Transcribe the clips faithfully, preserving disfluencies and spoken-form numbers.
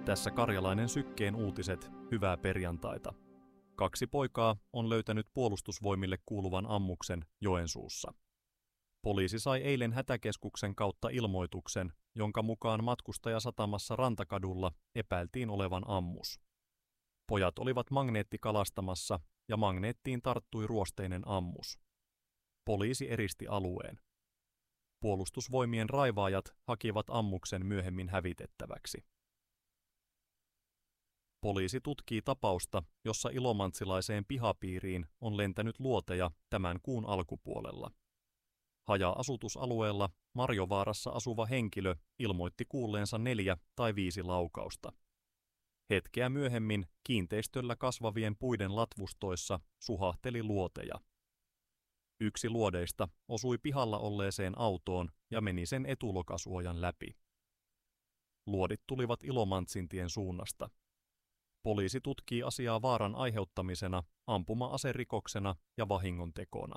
Tässä Karjalainen Sykkeen uutiset, hyvää perjantaita. Kaksi poikaa on löytänyt puolustusvoimille kuuluvan ammuksen Joensuussa. Poliisi sai eilen hätäkeskuksen kautta ilmoituksen, jonka mukaan matkustajasatamassa Rantakadulla epäiltiin olevan ammus. Pojat olivat magneettikalastamassa ja magneettiin tarttui ruosteinen ammus. Poliisi eristi alueen. Puolustusvoimien raivaajat hakivat ammuksen myöhemmin hävitettäväksi. Poliisi tutkii tapausta, jossa ilomantsilaiseen pihapiiriin on lentänyt luoteja tämän kuun alkupuolella. Haja-asutusalueella Marjovaarassa asuva henkilö ilmoitti kuulleensa neljä tai viisi laukausta. Hetkeä myöhemmin kiinteistöllä kasvavien puiden latvustoissa suhahteli luoteja. Yksi luodeista osui pihalla olleeseen autoon ja meni sen etulokasuojan läpi. Luodit tulivat Ilomantsintien suunnasta. Poliisi tutkii asiaa vaaran aiheuttamisena, ampuma-aserikoksena ja vahingontekona.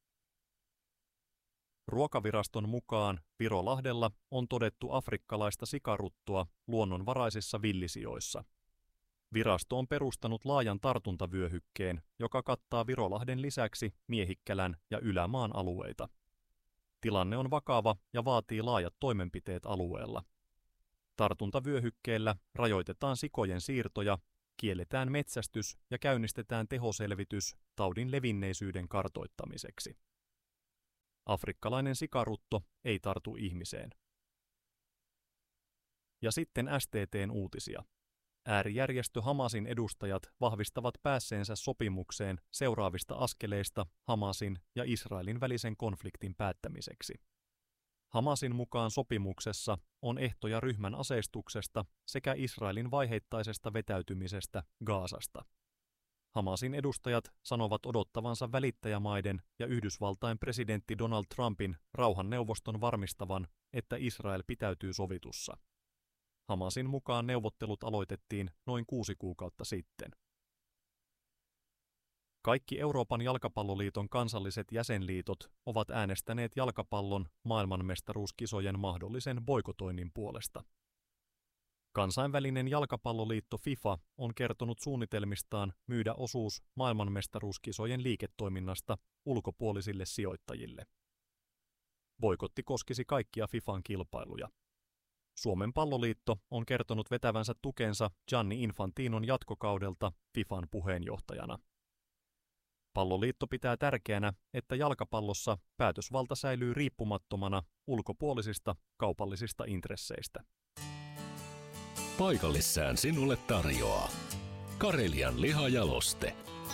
Ruokaviraston mukaan Virolahdella on todettu afrikkalaista sikaruttoa luonnonvaraisissa villisijoissa. Virasto on perustanut laajan tartuntavyöhykkeen, joka kattaa Virolahden lisäksi Miehikkälän ja Ylämaan alueita. Tilanne on vakava ja vaatii laajat toimenpiteet alueella. Tartuntavyöhykkeellä rajoitetaan sikojen siirtoja, kielletään metsästys ja käynnistetään tehoselvitys taudin levinneisyyden kartoittamiseksi. Afrikkalainen sikarutto ei tartu ihmiseen. Ja sitten S T T:n uutisia. Äärijärjestö Hamasin edustajat vahvistavat päässeensä sopimukseen seuraavista askeleista Hamasin ja Israelin välisen konfliktin päättämiseksi. Hamasin mukaan sopimuksessa on ehtoja ryhmän aseistuksesta sekä Israelin vaiheittaisesta vetäytymisestä Gazasta. Hamasin edustajat sanovat odottavansa välittäjämaiden ja Yhdysvaltain presidentti Donald Trumpin rauhanneuvoston varmistavan, että Israel pitäytyy sovitussa. Hamasin mukaan neuvottelut aloitettiin noin kuusi kuukautta sitten. Kaikki Euroopan jalkapalloliiton kansalliset jäsenliitot ovat äänestäneet jalkapallon maailmanmestaruuskisojen mahdollisen boikotoinnin puolesta. Kansainvälinen jalkapalloliitto FIFA on kertonut suunnitelmistaan myydä osuus maailmanmestaruuskisojen liiketoiminnasta ulkopuolisille sijoittajille. Boikotti koskisi kaikkia FIFAn kilpailuja. Suomen palloliitto on kertonut vetävänsä tukensa Gianni Infantinon jatkokaudelta FIFAn puheenjohtajana. Palloliitto pitää tärkeänä, että jalkapallossa päätösvalta säilyy riippumattomana ulkopuolisista kaupallisista intresseistä. Paikallissään sinulle tarjoaa Karelian lihajaloste.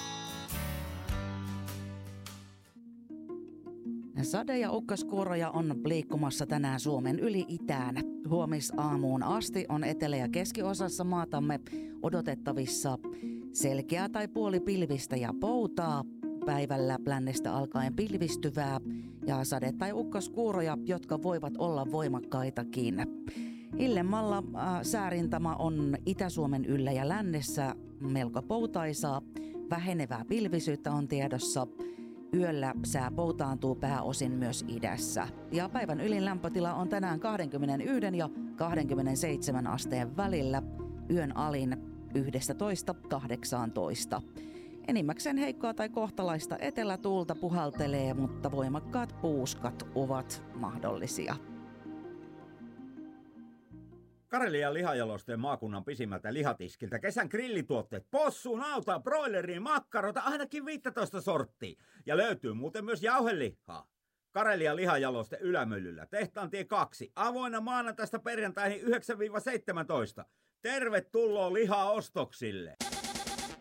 Sade- ja ukkaskuuroja on liikkumassa tänään Suomen yli itään. Huomisaamuun asti on etelä- ja keskiosassa maatamme odotettavissa selkeää tai puolipilvistä ja poutaa. Päivällä lännestä alkaen pilvistyvää ja sade- tai ukkaskuuroja, jotka voivat olla voimakkaitakin. Illemmalla äh, säärintama on Itä-Suomen yllä ja lännessä melko poutaisaa. Vähenevää pilvisyyttä on tiedossa. Yöllä sää poutaantuu pääosin myös idässä. Ja päivän ylin lämpötila on tänään kaksikymmentäyksi ja kaksikymmentäseitsemän asteen välillä. Yön alin yksitoista kahdeksantoista. Enimmäkseen heikkoa tai kohtalaista etelätuulta puhaltelee, mutta voimakkaat puuskat ovat mahdollisia. Karelian lihajalosteen maakunnan pisimmältä lihatiskiltä kesän grillituotteet, possu, nauta, broileriin, makkarota, ainakin viisitoista sorttia. Ja löytyy muuten myös jauhelihaa. Karelian lihajaloste Ylämyllyllä, Tehtaantie kaksi, avoinna maanantaista perjantaihin yhdeksän seitsemäntoista. Tervetuloa lihaostoksille!